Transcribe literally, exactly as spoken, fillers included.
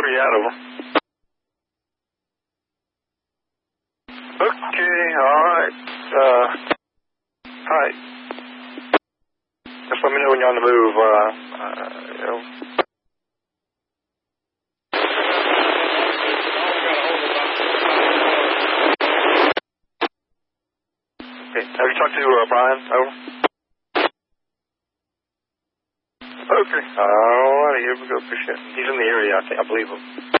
Where you at, over? Okay, alright. Uh, alright. Just let me know when you're on the move, uh, uh, you know. Okay, have you talked to, uh, Brian, over? Okay, alright, here we go, appreciate it. He's in the area, I think, I believe him.